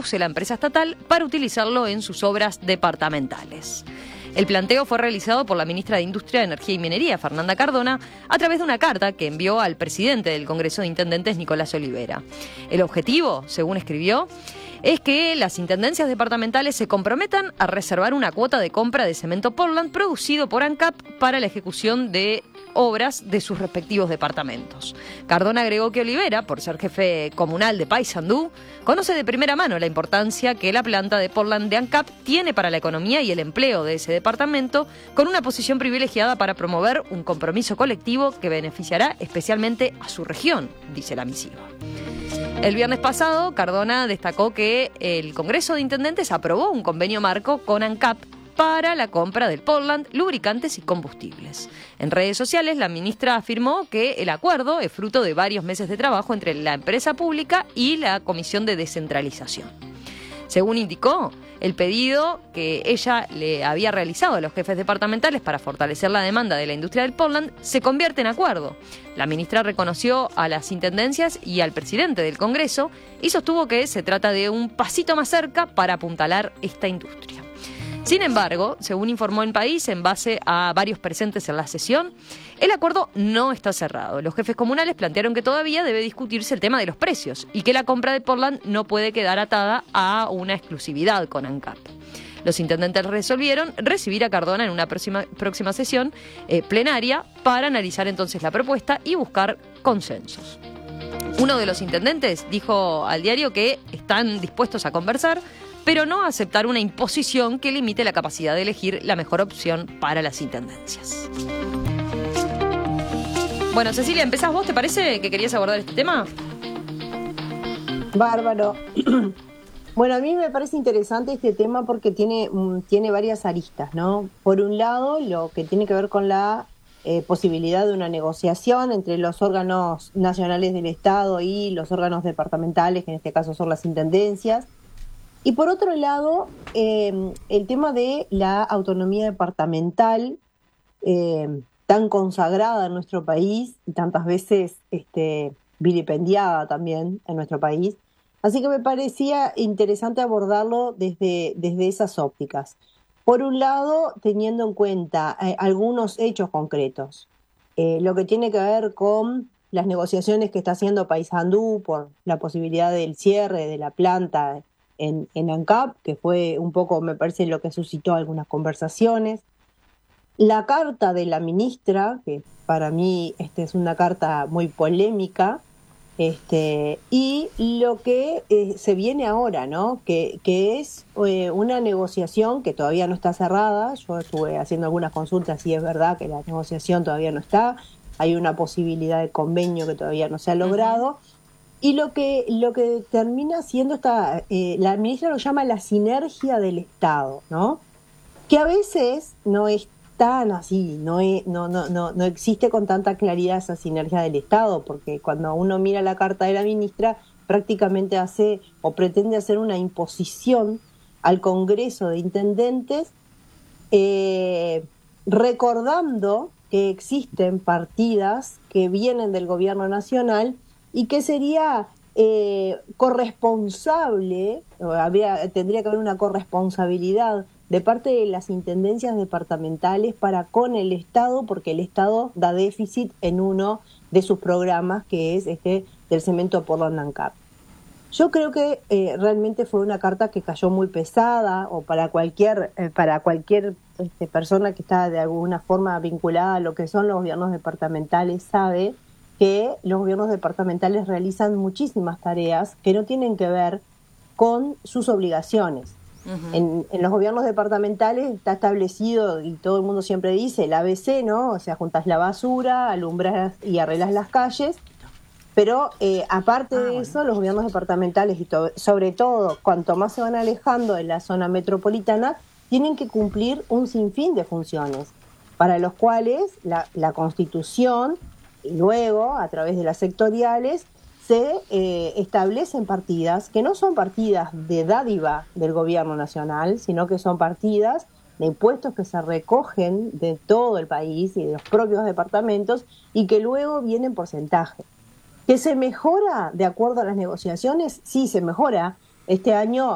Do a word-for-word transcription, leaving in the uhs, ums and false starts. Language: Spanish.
use la empresa estatal para utilizarlo en sus obras departamentales. El planteo fue realizado por la ministra de Industria, Energía y Minería, Fernanda Cardona, a través de una carta que envió al presidente del Congreso de Intendentes, Nicolás Olivera. El objetivo, según escribió, es que las intendencias departamentales se comprometan a reservar una cuota de compra de cemento Portland producido por ANCAP para la ejecución de obras de sus respectivos departamentos. Cardona agregó que Olivera, por ser jefe comunal de Paysandú, conoce de primera mano la importancia que la planta de Portland de ANCAP tiene para la economía y el empleo de ese departamento, con una posición privilegiada para promover un compromiso colectivo que beneficiará especialmente a su región, dice la misiva. El viernes pasado, Cardona destacó que el Congreso de Intendentes aprobó un convenio marco con ANCAP para la compra del Portland, lubricantes y combustibles. En redes sociales, la ministra afirmó que el acuerdo es fruto de varios meses de trabajo entre la empresa pública y la Comisión de Descentralización. Según indicó, el pedido que ella le había realizado a los jefes departamentales para fortalecer la demanda de la industria del Portland se convierte en acuerdo. La ministra reconoció a las intendencias y al presidente del Congreso y sostuvo que se trata de un pasito más cerca para apuntalar esta industria. Sin embargo, según informó El País, en base a varios presentes en la sesión, el acuerdo no está cerrado. Los jefes comunales plantearon que todavía debe discutirse el tema de los precios y que la compra de Portland no puede quedar atada a una exclusividad con ANCAP. Los intendentes resolvieron recibir a Cardona en una próxima, próxima sesión eh, plenaria para analizar entonces la propuesta y buscar consensos. Uno de los intendentes dijo al diario que están dispuestos a conversar, pero no a aceptar una imposición que limite la capacidad de elegir la mejor opción para las intendencias. Bueno, Cecilia, ¿empezás vos? ¿Te parece que querías abordar este tema? Bárbaro. Bueno, a mí me parece interesante este tema porque tiene, tiene varias aristas, ¿no? Por un lado, lo que tiene que ver con la eh, posibilidad de una negociación entre los órganos nacionales del Estado y los órganos departamentales, que en este caso son las intendencias. Y por otro lado, eh, el tema de la autonomía departamental, eh, tan consagrada en nuestro país y tantas veces este, vilipendiada también en nuestro país. Así que me parecía interesante abordarlo desde, desde esas ópticas. Por un lado, teniendo en cuenta eh, algunos hechos concretos, eh, lo que tiene que ver con las negociaciones que está haciendo Paysandú por la posibilidad del cierre de la planta en, en ANCAP, que fue un poco, me parece, lo que suscitó algunas conversaciones. La carta de la ministra, que para mí este, es una carta muy polémica, este, y lo que eh, se viene ahora, ¿no? Que, que es eh, una negociación que todavía no está cerrada. Yo estuve haciendo algunas consultas y es verdad que la negociación todavía no está. Hay una posibilidad de convenio que todavía no se ha logrado. Uh-huh. Y lo que, lo que termina siendo esta, eh, la ministra lo llama la sinergia del Estado, ¿no? Que a veces no es tan así, no, es, no, no, no, no existe con tanta claridad esa sinergia del Estado, porque cuando uno mira la carta de la ministra, prácticamente hace o pretende hacer una imposición al Congreso de Intendentes, eh, recordando que existen partidas que vienen del gobierno nacional y que sería eh, corresponsable, o habría, tendría que haber una corresponsabilidad de parte de las intendencias departamentales para con el Estado, porque el Estado da déficit en uno de sus programas, que es este del cemento Portland ANCAP. Yo creo que eh, realmente fue una carta que cayó muy pesada, o para cualquier eh, para cualquier este, persona que está de alguna forma vinculada a lo que son los gobiernos departamentales, sabe que los gobiernos departamentales realizan muchísimas tareas que no tienen que ver con sus obligaciones. Uh-huh. En, en los gobiernos departamentales está establecido, y todo el mundo siempre dice, el A B C, ¿no? O sea, juntas la basura, alumbras y arreglas las calles, pero eh, aparte ah, de bueno. eso, los gobiernos departamentales, y to- sobre todo, cuanto más se van alejando de la zona metropolitana, tienen que cumplir un sinfín de funciones, para los cuales la, la Constitución, y luego, a través de las sectoriales, se eh, establecen partidas que no son partidas de dádiva del gobierno nacional, sino que son partidas de impuestos que se recogen de todo el país y de los propios departamentos y que luego vienen porcentaje. ¿Que se mejora de acuerdo a las negociaciones? Sí, se mejora. Este año